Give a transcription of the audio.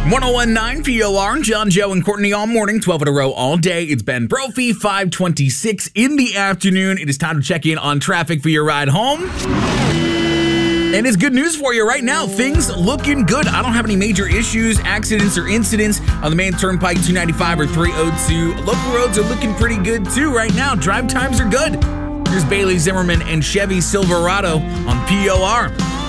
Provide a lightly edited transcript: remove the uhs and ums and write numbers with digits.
1019 POR, John, Joe, and Courtney all morning, 12 in a row all day. It's Ben Brophy, 5:26 in the afternoon. It is time to check in on traffic for your ride home. And it's good news for you right now. Things looking good. I don't have any major issues, accidents, or incidents on the main turnpike, 295 or 302. Local roads are looking pretty good too right now. Drive times are good. Here's Bailey Zimmerman and Chevy Silverado on POR.